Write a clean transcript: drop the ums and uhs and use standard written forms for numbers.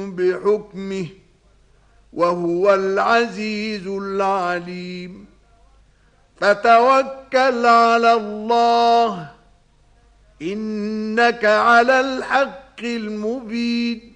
بحكمه وهو العزيز العليم فتوكل على الله إنك على الحق المبين